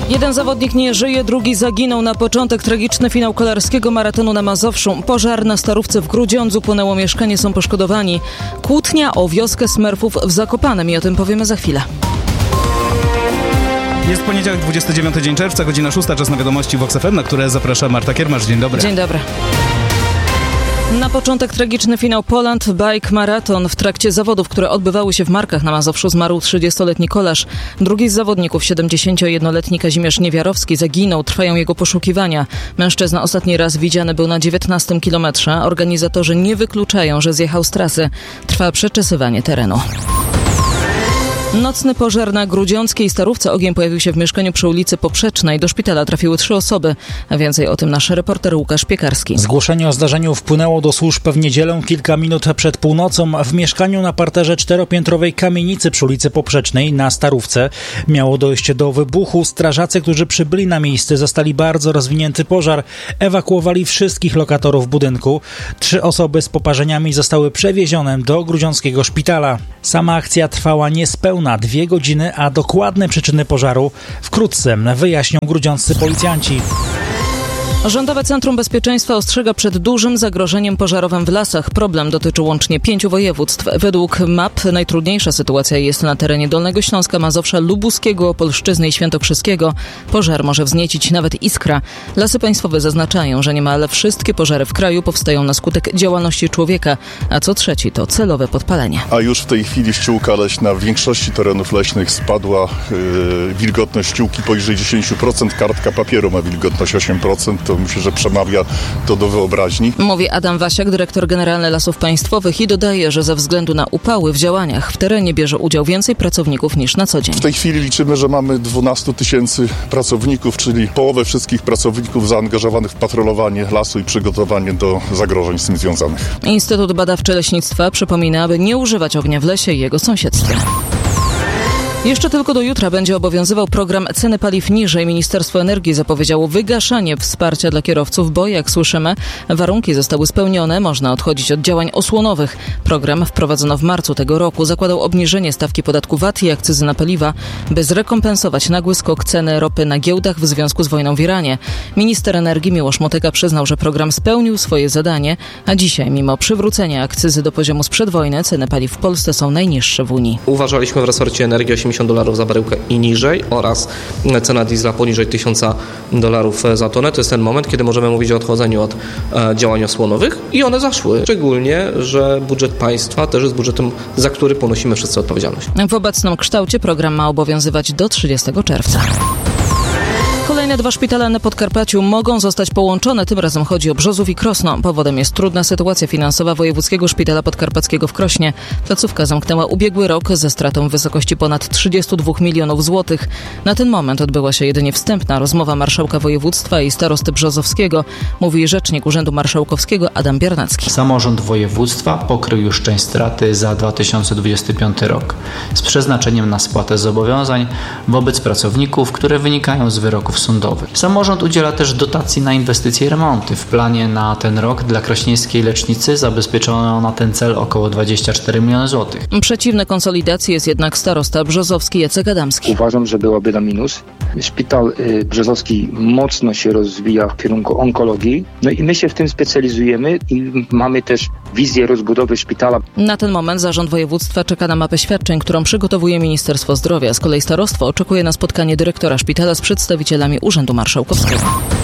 Jeden zawodnik nie żyje, drugi zaginął. Na początek tragiczny finał kolarskiego maratonu na Mazowszu. Pożar na Starówce w Grudziądzu, płonęło mieszkanie, są poszkodowani. Kłótnia o wioskę Smerfów w Zakopanem i o tym powiemy za chwilę. Jest poniedziałek, 29 dzień czerwca, godzina 6, czas na wiadomości Vox FM, na które zaprasza Marta Kiermasz. Dzień dobry. Dzień dobry. Na początek tragiczny finał Poland Bike Marathon. W trakcie zawodów, które odbywały się w Markach na Mazowszu, zmarł 30-letni kolarz. Drugi z zawodników, 71-letni Kazimierz Niewiarowski, zaginął. Trwają jego poszukiwania. Mężczyzna ostatni raz widziany był na 19 kilometrze. Organizatorzy nie wykluczają, że zjechał z trasy. Trwa przeczesywanie terenu. Nocny pożar na grudziąckiej Starówce. Ogień pojawił się w mieszkaniu przy ulicy Poprzecznej. Do szpitala trafiły 3 osoby. A więcej o tym nasz reporter Łukasz Piekarski. Zgłoszenie o zdarzeniu wpłynęło do służb w niedzielę kilka minut przed północą. W mieszkaniu na parterze 4-piętrowej kamienicy przy ulicy Poprzecznej na Starówce miało dojść do wybuchu. Strażacy, którzy przybyli na miejsce, zastali bardzo rozwinięty pożar. Ewakuowali wszystkich lokatorów budynku. 3 osoby z poparzeniami zostały przewiezione do grudziąckiego szpitala. Sama akcja trwała niespełna 2 godziny, a dokładne przyczyny pożaru wkrótce wyjaśnią grudziąccy policjanci. Rządowe Centrum Bezpieczeństwa ostrzega przed dużym zagrożeniem pożarowym w lasach. Problem dotyczy łącznie 5 województw. Według map najtrudniejsza sytuacja jest na terenie Dolnego Śląska, Mazowsza, Lubuskiego, Opolszczyzny i Świętokrzyskiego. Pożar może wzniecić nawet iskra. Lasy Państwowe zaznaczają, że niemal wszystkie pożary w kraju powstają na skutek działalności człowieka, a co trzeci to celowe podpalenie. A już w tej chwili ściółka leśna w większości terenów leśnych spadła. Wilgotność ściółki poniżej 10%, kartka papieru ma wilgotność 8%. To myślę, że przemawia to do wyobraźni. Mówi Adam Wasiak, dyrektor generalny Lasów Państwowych, i dodaje, że ze względu na upały w działaniach w terenie bierze udział więcej pracowników niż na co dzień. W tej chwili liczymy, że mamy 12 000 pracowników, czyli połowę wszystkich pracowników zaangażowanych w patrolowanie lasu i przygotowanie do zagrożeń z tym związanych. Instytut Badawczy Leśnictwa przypomina, aby nie używać ognia w lesie i jego sąsiedztwie. Jeszcze tylko do jutra będzie obowiązywał program Ceny paliw niżej. Ministerstwo Energii zapowiedziało wygaszanie wsparcia dla kierowców, bo jak słyszymy, warunki zostały spełnione, można odchodzić od działań osłonowych. Program wprowadzono w marcu tego roku. Zakładał obniżenie stawki podatku VAT i akcyzy na paliwa, by zrekompensować nagły skok ceny ropy na giełdach w związku z wojną w Iranie. Minister energii Miłosz Motyka przyznał, że program spełnił swoje zadanie, a dzisiaj mimo przywrócenia akcyzy do poziomu sprzed wojny ceny paliw w Polsce są najniższe w Unii. Uważaliśmy w resorcie energii $80 za baryłkę i niżej oraz cena diesla poniżej $1000 za tonę. To jest ten moment, kiedy możemy mówić o odchodzeniu od działań osłonowych i one zaszły. Szczególnie, że budżet państwa też jest budżetem, za który ponosimy wszyscy odpowiedzialność. W obecnym kształcie program ma obowiązywać do 30 czerwca. Kolejne 2 szpitale na Podkarpaciu mogą zostać połączone. Tym razem chodzi o Brzozów i Krosno. Powodem jest trudna sytuacja finansowa Wojewódzkiego Szpitala Podkarpackiego w Krośnie. Placówka zamknęła ubiegły rok ze stratą w wysokości ponad 32 milionów złotych. Na ten moment odbyła się jedynie wstępna rozmowa marszałka województwa i starosty brzozowskiego, mówi rzecznik Urzędu Marszałkowskiego Adam Biernacki. Samorząd województwa pokrył już część straty za 2025 rok z przeznaczeniem na spłatę zobowiązań wobec pracowników, które wynikają z wyroków sądowych. Samorząd udziela też dotacji na inwestycje i remonty. W planie na ten rok dla krośnieńskiej lecznicy zabezpieczono na ten cel około 24 miliony złotych. Przeciwny konsolidacji jest jednak starosta brzozowski Jacek Adamski. Uważam, że byłaby na minus. Szpital brzozowski mocno się rozwija w kierunku onkologii. No i my się w tym specjalizujemy i mamy też wizję rozbudowy szpitala. Na ten moment zarząd województwa czeka na mapę świadczeń, którą przygotowuje Ministerstwo Zdrowia. Z kolei starostwo oczekuje na spotkanie dyrektora szpitala z przedstawicielami Urzędu Marszałkowskiego.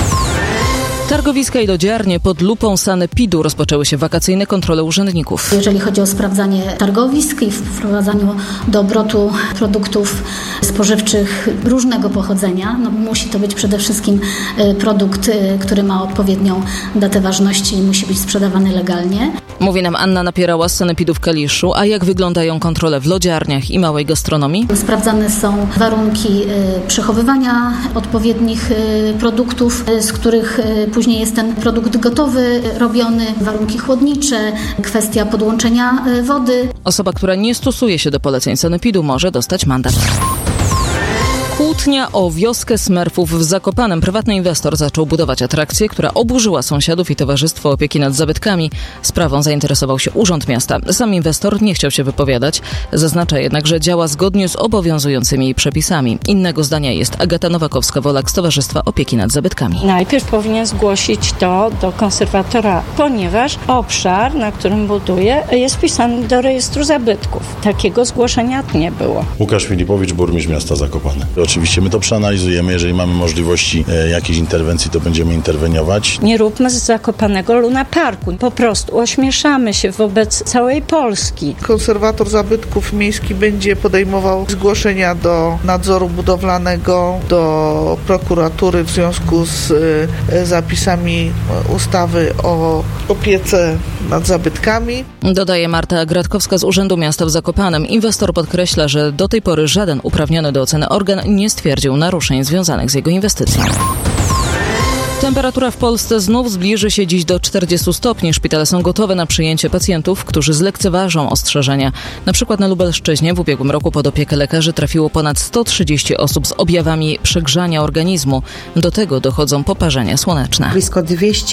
Targowiska i lodziarnie pod lupą sanepidu. Rozpoczęły się wakacyjne kontrole urzędników. Jeżeli chodzi o sprawdzanie targowisk i wprowadzaniu do obrotu produktów spożywczych różnego pochodzenia, musi to być przede wszystkim produkt, który ma odpowiednią datę ważności i musi być sprzedawany legalnie. Mówi nam Anna Napierała z sanepidu w Kaliszu. A jak wyglądają kontrole w lodziarniach i małej gastronomii? Sprawdzane są warunki przechowywania odpowiednich produktów, z których później jest ten produkt gotowy, robiony, warunki chłodnicze, kwestia podłączenia wody. Osoba, która nie stosuje się do poleceń sanepidu, może dostać mandat. Kłótnia o wioskę Smurfów w Zakopanem. Prywatny inwestor zaczął budować atrakcję, która oburzyła sąsiadów i Towarzystwo Opieki nad Zabytkami. Sprawą zainteresował się Urząd Miasta. Sam inwestor nie chciał się wypowiadać. Zaznacza jednak, że działa zgodnie z obowiązującymi przepisami. Innego zdania jest Agata Nowakowska-Wolak z Towarzystwa Opieki nad Zabytkami. Najpierw powinien zgłosić to do konserwatora, ponieważ obszar, na którym buduje, jest wpisany do rejestru zabytków. Takiego zgłoszenia nie było. Łukasz Filipowicz, burmistrz miasta Zakopane. Oczywiście my to przeanalizujemy, jeżeli mamy możliwości jakiejś interwencji, to będziemy interweniować. Nie róbmy z Zakopanego Luna Parku. Po prostu ośmieszamy się wobec całej Polski. Konserwator zabytków miejski będzie podejmował zgłoszenia do nadzoru budowlanego, do prokuratury w związku z zapisami ustawy o opiece nad zabytkami. Dodaje Marta Gratkowska z Urzędu Miasta w Zakopanem. Inwestor podkreśla, że do tej pory żaden uprawniony do oceny organ nie stwierdził naruszeń związanych z jego inwestycją. Temperatura w Polsce znów zbliży się dziś do 40 stopni. Szpitale są gotowe na przyjęcie pacjentów, którzy zlekceważą ostrzeżenia. Na przykład na Lubelszczyźnie w ubiegłym roku pod opiekę lekarzy trafiło ponad 130 osób z objawami przegrzania organizmu. Do tego dochodzą poparzenia słoneczne. Blisko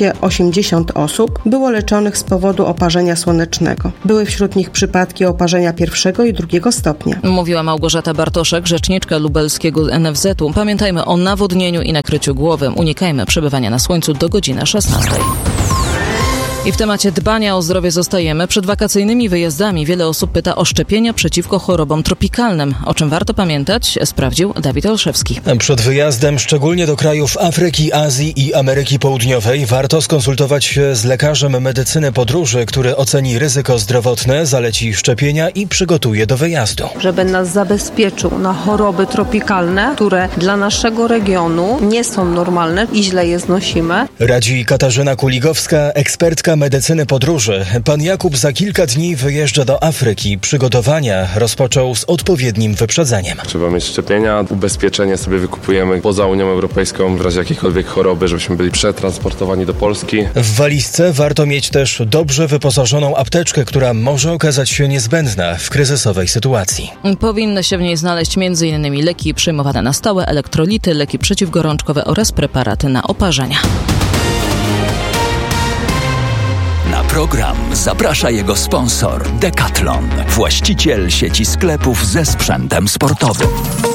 280 osób było leczonych z powodu oparzenia słonecznego. Były wśród nich przypadki oparzenia 1. i 2. stopnia. Mówiła Małgorzata Bartoszek, rzeczniczka lubelskiego NFZ-u. Pamiętajmy o nawodnieniu i nakryciu głowy. Unikajmy przebywania na słońcu do godziny 16. I w temacie dbania o zdrowie zostajemy. Przed wakacyjnymi wyjazdami wiele osób pyta o szczepienia przeciwko chorobom tropikalnym. O czym warto pamiętać, sprawdził Dawid Olszewski. Przed wyjazdem, szczególnie do krajów Afryki, Azji i Ameryki Południowej, warto skonsultować się z lekarzem medycyny podróży, który oceni ryzyko zdrowotne, zaleci szczepienia i przygotuje do wyjazdu. Żeby nas zabezpieczył na choroby tropikalne, które dla naszego regionu nie są normalne i źle je znosimy. Radzi Katarzyna Kuligowska, ekspertka medycyny podróży. Pan Jakub za kilka dni wyjeżdża do Afryki. Przygotowania rozpoczął z odpowiednim wyprzedzeniem. Trzeba mieć szczepienia, ubezpieczenie sobie wykupujemy poza Unią Europejską w razie jakiejkolwiek choroby, żebyśmy byli przetransportowani do Polski. W walizce warto mieć też dobrze wyposażoną apteczkę, która może okazać się niezbędna w kryzysowej sytuacji. Powinny się w niej znaleźć m.in. leki przyjmowane na stałe, elektrolity, leki przeciwgorączkowe oraz preparaty na oparzenia. Na program zaprasza jego sponsor Decathlon, właściciel sieci sklepów ze sprzętem sportowym.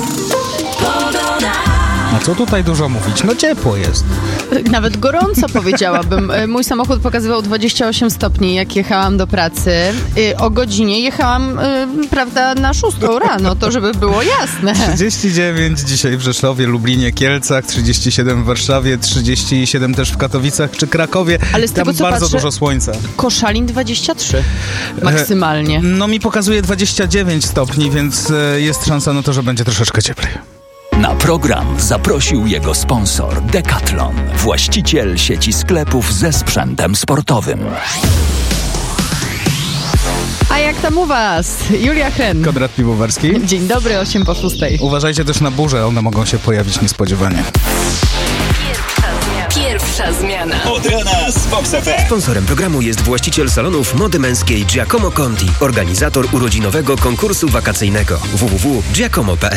A co tutaj dużo mówić? No ciepło jest. Nawet gorąco powiedziałabym. Mój samochód pokazywał 28 stopni, jak jechałam do pracy. O godzinie jechałam, prawda, na 6 rano, to żeby było jasne. 39 dzisiaj w Rzeszowie, Lublinie, Kielcach, 37 w Warszawie, 37 też w Katowicach czy Krakowie. Ale z tego, tam co bardzo patrzę, dużo słońca. Koszalin 23 maksymalnie. No mi pokazuje 29 stopni, więc jest szansa na to, że będzie troszeczkę cieplej. Na program zaprosił jego sponsor Decathlon, właściciel sieci sklepów ze sprzętem sportowym. A jak tam u was? Julia Hren. Konrad Piwowarski. Dzień dobry, 8:06. Uważajcie też na burze, one mogą się pojawić niespodziewanie. Pierwsza zmiana. Od rana z Fox FM. Sponsorem programu jest właściciel salonów mody męskiej Giacomo Conti, organizator urodzinowego konkursu wakacyjnego www.giacomo.pl.